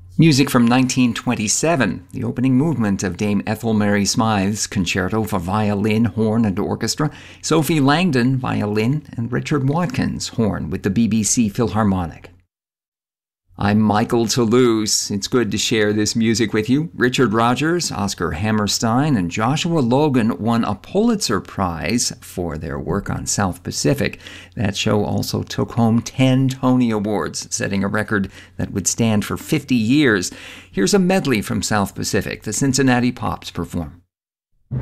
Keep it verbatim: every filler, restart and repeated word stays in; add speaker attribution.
Speaker 1: Music from nineteen twenty-seven, the opening movement of Dame Ethel Mary Smythe's Concerto for Violin, Horn and Orchestra, Sophie Langdon, violin, and Richard Watkins, horn, with the B B C Philharmonic. I'm Michael Toulouse. It's good to share this music with you. Richard Rodgers, Oscar Hammerstein, and Joshua Logan won a Pulitzer Prize for their work on South Pacific. That show also took home ten Tony Awards, setting a record that would stand for fifty years. Here's a medley from South Pacific. The Cincinnati Pops perform.